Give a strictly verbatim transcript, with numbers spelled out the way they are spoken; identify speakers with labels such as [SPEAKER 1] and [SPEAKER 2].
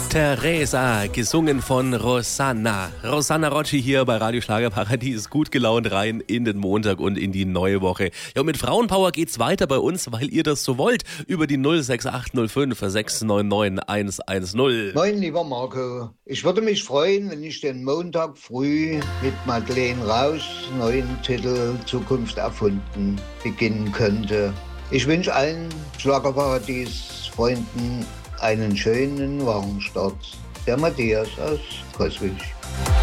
[SPEAKER 1] Teresa, gesungen von Rosanna. Rosanna Rocci hier bei Radio Schlagerparadies. Gut gelaunt rein in den Montag und in die neue Woche. Ja, und mit Frauenpower geht's weiter bei uns, weil ihr das so wollt. Über die null sechs acht null fünf sechs neun neun eins eins null.
[SPEAKER 2] Moin, lieber Marco. Ich würde mich freuen, wenn ich den Montag früh mit Madeleine Rauschs neuen Titel Zukunft erfunden beginnen könnte. Ich wünsche allen Schlagerparadies-Freunden einen schönen Wochenstart. Der Matthias aus Coswig.